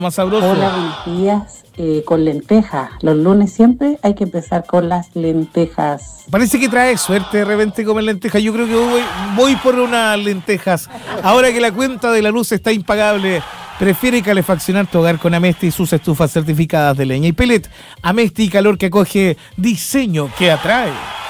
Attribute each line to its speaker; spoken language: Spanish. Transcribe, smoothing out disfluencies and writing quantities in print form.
Speaker 1: Más sabroso.
Speaker 2: Hola, buenos días. Con lentejas. Los lunes siempre hay que empezar con las lentejas.
Speaker 1: Parece que trae suerte de repente comer lentejas. Yo creo que voy por unas lentejas. Ahora que la cuenta de la luz está impagable, prefiere calefaccionar tu hogar con Amesti y sus estufas certificadas de leña y pellet. Amesti, calor que acoge, diseño que atrae.